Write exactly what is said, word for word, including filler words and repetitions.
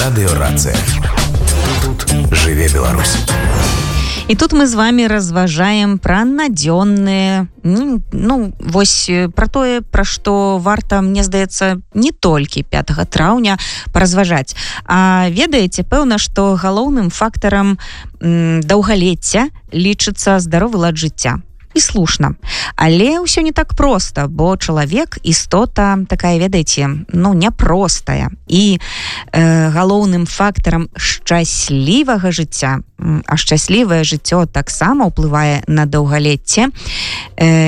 Радиорация. Тут живе Беларусь. І тут мы з вами разважаем пра надзённыя, ну, вось пра тое, пра што варта, мне здаецца, не толькі пятага траўня паразважаць. А ведаеце, пэўна, што галоўным фактарам даўгалецця лічыцца здаровы лад жыцця. І слушна. Але ўсё не так проста, бо чалавек істота такая, ведаеце, ну, няпростая. І э, галоўным фактарам шчаслівага жыцця, а шчаслівае жыццё таксама ўплывае на даўгалецце, э,